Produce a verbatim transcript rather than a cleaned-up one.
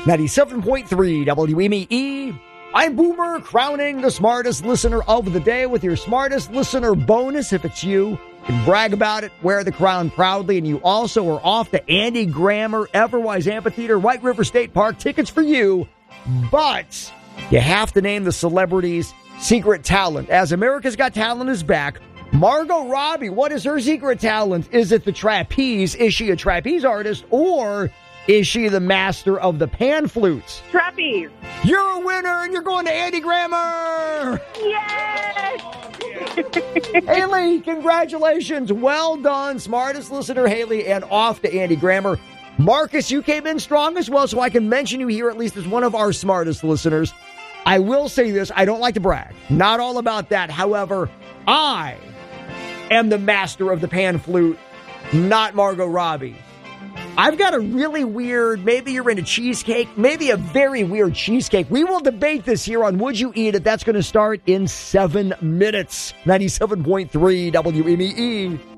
ninety-seven point three W M E. I'm Boomer, crowning the smartest listener of the day with your smartest listener bonus. If it's you, you can brag about it, wear the crown proudly, and you also are off to Andy Grammer, Everwise Amphitheater, White River State Park. Tickets for you, but you have to name the celebrity's secret talent. As America's Got Talent is back, Margot Robbie, what is her secret talent? Is it the trapeze? Is she a trapeze artist, or is she the master of the pan flutes? Trapeze. You're a winner, and you're going to Andy Grammer. Yes! Haley, congratulations. Well done. Smartest listener, Haley, and off to Andy Grammer. Marcus, you came in strong as well, so I can mention you here at least as one of our smartest listeners. I will say this. I don't like to brag. Not all about that. However, I am the master of the pan flute, not Margot Robbie. I've got a really weird, maybe you're into cheesecake, maybe a very weird cheesecake. We will debate this here on Would You Eat It? That's going to start in seven minutes. ninety-seven point three W M E E.